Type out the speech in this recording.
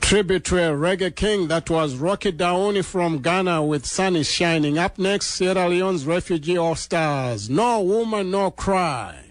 Tribute to a reggae king, that was Rocky Daouni from Ghana with Sun is Shining. Up next, Sierra Leone's Refugee All Stars, No Woman, No Cry.